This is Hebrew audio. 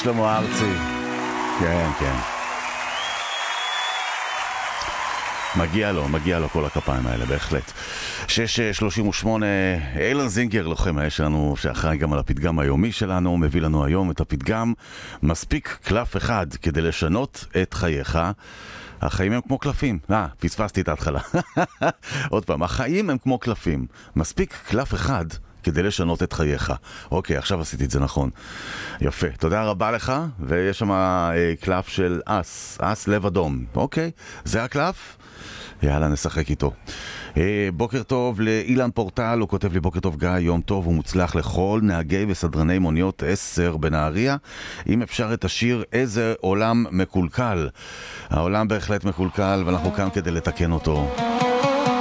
שלמה ארצי. כן, כן. מגיע לו כל הכפיים האלה, בהחלט. 6:38, אילן זינגר, לוחם האש שלנו, שאחראי גם על הפתגם היומי שלנו, מביא לנו היום את הפתגם, מספיק קלף אחד כדי לשנות את חייך. החיים הם כמו קלפים. פספסתי את ההתחלה. עוד פעם, החיים הם כמו קלפים. מספיק קלף אחד כדי לשנות את חייך. אוקיי, עכשיו עשיתי את זה נכון. יפה, תודה רבה לך. ויש שם קלף של אס לב אדום. אוקיי, זה הקלף? יאללה, נשחק איתו. בוקר טוב לאילן פורטל, הוא כותב לי בוקר טוב גיא, יום טוב ומוצלח לכל נהגי וסדרני מוניות 10 בנהריה. אם אפשר את השיר איזה עולם מקולקל. העולם בהחלט מקולקל ואנחנו כאן כדי לתקן אותו.